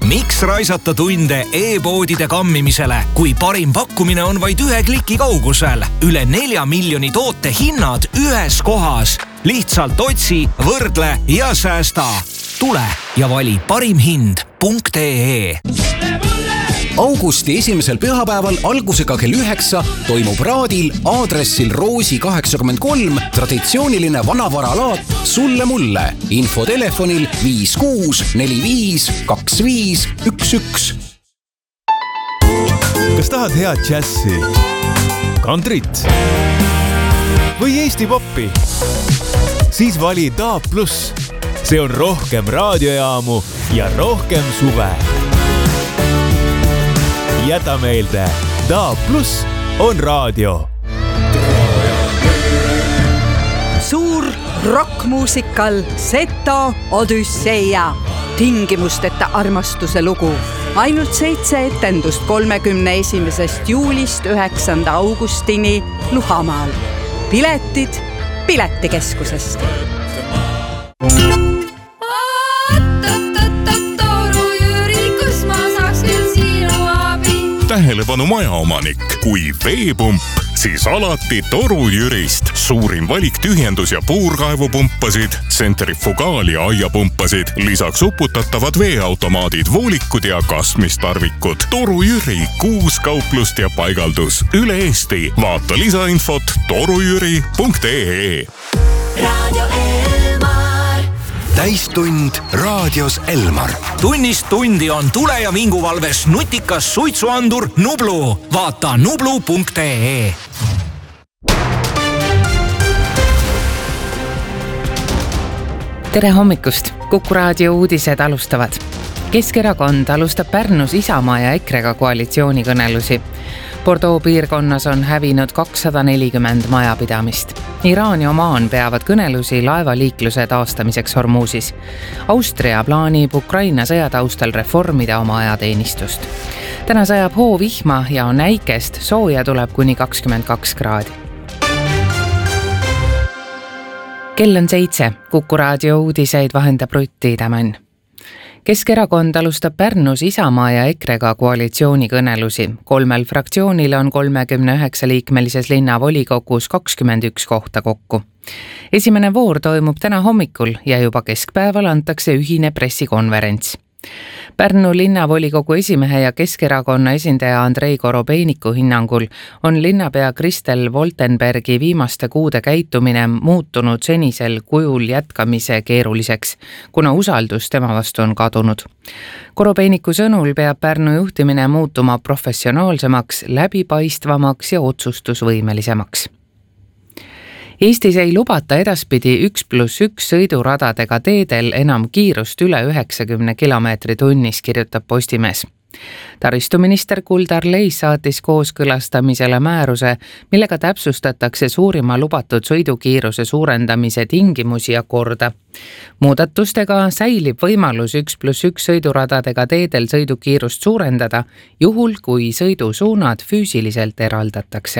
Miks raisata tunde e-poodide kammimisele, kui parim pakkumine on vaid 1 kliki kaugusel? Üle 4 miljoni toote hinnad ühes kohas. Lihtsalt otsi, võrdle ja säästa. Tule ja vali parimhind.ee. Augusti esimesel pühapäeval algusega kell 9 toimub Raadil aadressil Roosi 83 traditsiooniline vanavaralaat Sulle mulle. Info telefonil 5645 2511. Kas tahad head džässi, kantrit või Eesti poppi? Siis vali DAB+. See on rohkem raadiojaamu ja rohkem suve. Jäta meelde, DAB+ on raadio. Suur rockmuusikal Seto Odüsseia. Tingimusteta armastuse lugu. Ainult 7 etendust 31. juulist 9. augustini Luhamaal. Piletid Piletikeskusest. Tähelepanu majaomanik, kui veepump, siis alati Toru Jürist. Suurim valik tühjendus- ja puurkaevupumpasid, tsentrifugaal- ja aiapumpasid, lisaks uputatavad veeautomaadid, voolikud ja kasmistarvikud. Toru Jüri, 6 kauplust ja paigaldus üle Eesti. Vaata lisainfot torujüri.ee. Radio Elmar. Täistund raadios Elmar. Tunnist tundi on tule- ja vinguvalves nutikas suitsuandur Nublu. Vaata nublu.ee. Tere hommikust! Kuku raadio uudised alustavad. Keskerakond alustab Pärnus Isamaa ja EKRE-ga koalitsioonikõnelusi. Bordeaux piirkonnas on hävinud 240 majapidamist. Iraan ja Omaan peavad kõnelusi laevaliikluse taastamiseks Hormuusis. Austria plaanib Ukraina sõjataustal reformida oma ajateenistust. Täna sajab hoovihma ja on äikest, sooja tuleb kuni 22 kraadi. Kell on 7, Kuku raadio uudiseid vahendab Rutti Tämän. Keskerakond alustab Pärnus Isamaa ja EKRE-ga koalitsioonikõnelusi. 3 fraktsioonil on 39-liikmelises linnavolikogus 21 kohta kokku. Esimene voor toimub täna hommikul ja juba keskpäeval antakse ühine pressikonverents. Pärnu linnavolikogu esimehe ja Keskerakonna esindaja Andrei Korobeiniku hinnangul on linnapea Kristel Woltenbergi viimaste kuude käitumine muutunud senisel kujul jätkamise keeruliseks, kuna usaldus tema vastu on kadunud. Korobeiniku sõnul peab Pärnu juhtimine muutuma professionaalsemaks, läbipaistvamaks ja otsustusvõimelisemaks. Eestis ei lubata edaspidi 1+1 sõiduradadega teedel enam kiirust üle 90 kilomeetri tunnis, kirjutab Postimees. Taristuminister Kuldar Leis saatis kooskõlastamisele määruse, millega täpsustatakse suurima lubatud sõidukiiruse suurendamise tingimusi ja korda. Muudatustega säilib võimalus 1+1 sõiduradadega teedel sõidukiirust suurendada, juhul kui sõidusuunad füüsiliselt eraldatakse.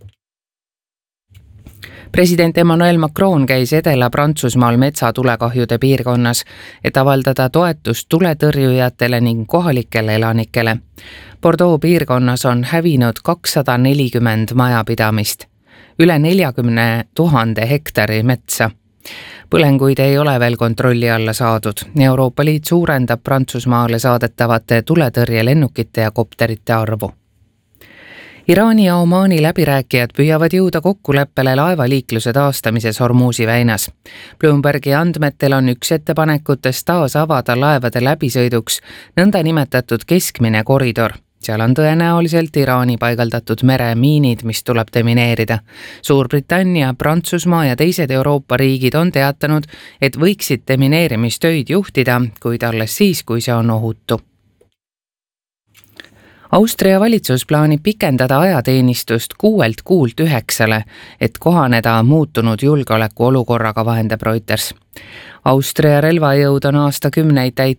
President Emmanuel Macron käis Edela-Prantsusmaal metsatulekahjude piirkonnas, et avaldada toetust tuletõrjujatele ning kohalikele elanikele. Bordeaux piirkonnas on hävinud 240 majapidamist, üle 40 000 hektari metsa. Põlenguid ei ole veel kontrolli alla saadud. Euroopa Liit suurendab Prantsusmaale saadetavate tuletõrjelennukite ja kopterite arvu. Iraani ja Omaani läbirääkijad püüavad jõuda kokkuleppele laevaliikluse taastamises Hormuusi väinas. Bloombergi andmetel on üks ettepanekutest taas avada laevade läbisõiduks nõnda nimetatud keskmine koridor. Seal on tõenäoliselt Iraani paigaldatud meremiinid, mis tuleb demineerida. Suurbritannia, Prantsusmaa ja teised Euroopa riigid on teatanud, et võiksid demineerimistöid juhtida, kuid alles siis, kui see on ohutu. Austria valitsus plaanib pikendada ajateenistust 6 kuult 9, et kohaneda muutunud julgeolekuolukorraga, vahendab Reuters. Austria relvajõud on aastakümneid